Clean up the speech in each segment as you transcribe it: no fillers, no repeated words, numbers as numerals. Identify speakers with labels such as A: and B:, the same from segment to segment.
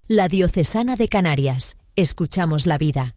A: La Diocesana de Canarias. Escuchamos la vida.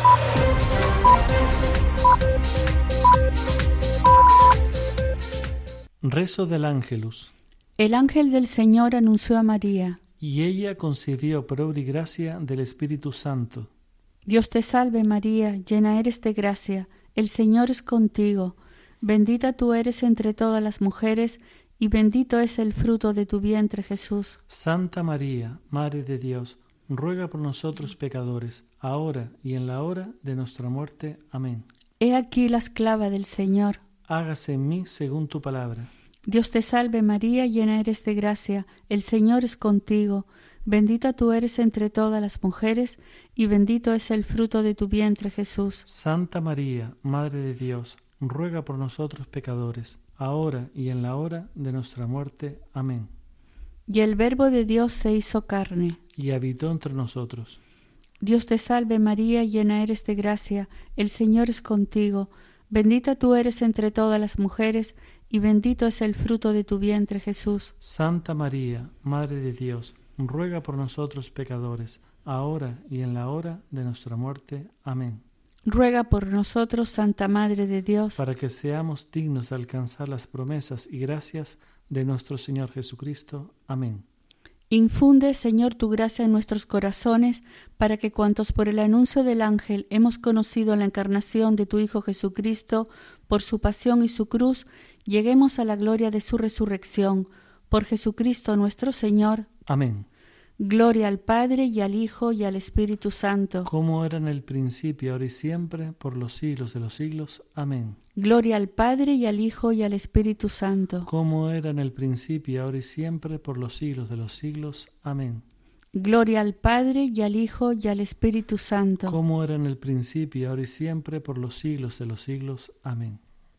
B: Rezo del Ángelus.
C: El ángel del Señor anunció a María.
B: Y ella concibió por obra y gracia del Espíritu Santo.
C: Dios te salve María, llena eres de gracia, el Señor es contigo. Bendita tú eres entre todas las mujeres, y bendito es el fruto de tu vientre, Jesús.
B: Santa María, Madre de Dios, ruega por nosotros pecadores, ahora y en la hora de nuestra muerte. Amén.
C: He aquí la esclava del Señor.
B: Hágase en mí según tu palabra.
C: Dios te salve María, llena eres de gracia, el Señor es contigo. Bendita tú eres entre todas las mujeres, y bendito es el fruto de tu vientre, Jesús.
B: Santa María, Madre de Dios, ruega por nosotros pecadores, ahora y en la hora de nuestra muerte. Amén.
C: Y el Verbo de Dios se hizo carne.
B: Y habitó entre nosotros.
C: Dios te salve María, llena eres de gracia, el Señor es contigo. Bendita tú eres entre todas las mujeres, y bendito es el fruto de tu vientre, Jesús.
B: Santa María, Madre de Dios, ruega por nosotros pecadores, ahora y en la hora de nuestra muerte. Amén.
C: Ruega por nosotros, Santa Madre de Dios,
B: para que seamos dignos de alcanzar las promesas y gracias de nuestro Señor Jesucristo. Amén.
C: Infunde, Señor, tu gracia en nuestros corazones, para que cuantos por el anuncio del ángel hemos conocido la encarnación de tu Hijo Jesucristo, por su pasión y su cruz, lleguemos a la gloria de su resurrección. Por Jesucristo nuestro Señor.
B: Amén.
C: Gloria al Padre, y al Hijo, y al Espíritu Santo.
B: Como era en el principio, ahora y siempre, por los siglos de los siglos. Amén.
C: Gloria al Padre, y al Hijo, y al Espíritu Santo.
B: Como era en el principio, ahora y siempre, por los siglos de los siglos. Amén.
C: Gloria al Padre, y al Hijo, y al Espíritu Santo.
B: Como era en el principio, ahora y siempre, por los siglos de los siglos. Amén.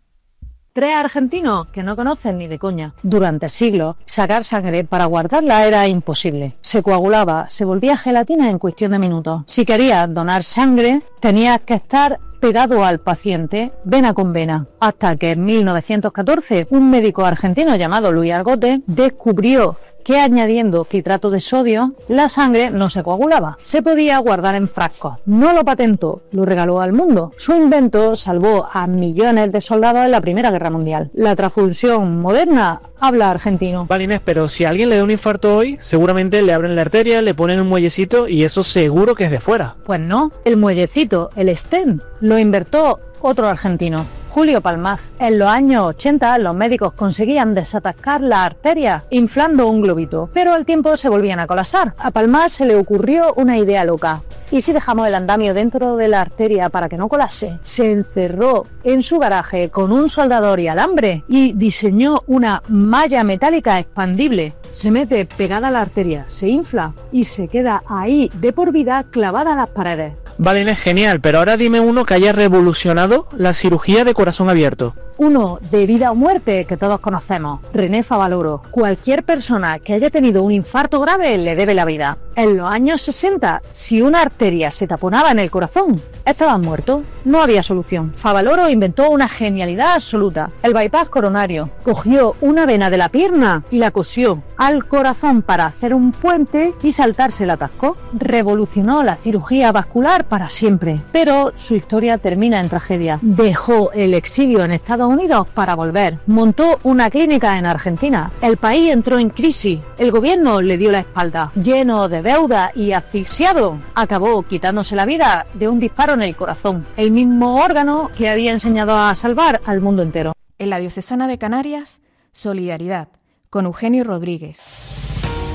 D: 3 argentinos que no conocen ni de coña. Durante siglos, sacar sangre para guardarla era imposible. Se coagulaba, se volvía gelatina en cuestión de minutos. Si querías donar sangre, tenías que estar pegado al paciente, vena con vena. Hasta que en 1914, un médico argentino llamado Luis Argote descubrió que añadiendo citrato de sodio, la sangre no se coagulaba. Se podía guardar en frascos. No lo patentó, lo regaló al mundo. Su invento salvó a millones de soldados en la Primera Guerra Mundial. La transfusión moderna habla argentino.
E: Vale, Inés, pero si a alguien le da un infarto hoy, seguramente le abren la arteria, le ponen un muellecito y eso seguro que es de fuera.
D: Pues no, el muellecito, el stent, lo inventó otro argentino, Julio Palmaz. En los años 80 los médicos conseguían desatascar la arteria inflando un globito, pero al tiempo se volvían a colapsar. A Palmaz se le ocurrió una idea loca. ¿Y si dejamos el andamio dentro de la arteria para que no colapse? Se encerró en su garaje con un soldador y alambre y diseñó una malla metálica expandible. Se mete pegada a la arteria, se infla y se queda ahí de por vida clavada a las paredes.
E: Vale, Inés, genial, pero ahora dime uno que haya revolucionado la cirugía de corazón abierto.
D: Uno de vida o muerte que todos conocemos, René Favaloro. Cualquier persona que haya tenido un infarto grave le debe la vida. En los años 60, si una arteria se taponaba en el corazón, estaban muertos, no había solución. Favaloro inventó una genialidad absoluta, el bypass coronario. Cogió una vena de la pierna y la cosió al corazón para hacer un puente y saltarse el atasco. Revolucionó la cirugía vascular para siempre, pero su historia termina en tragedia. Dejó el exilio en Estados Unidos para volver. Montó una clínica en Argentina. El país entró en crisis. El gobierno le dio la espalda. Lleno de deuda y asfixiado, acabó quitándose la vida de un disparo en el corazón, el mismo órgano que había enseñado a salvar al mundo entero.
F: En la Diocesana de Canarias, solidaridad, con Eugenio Rodríguez.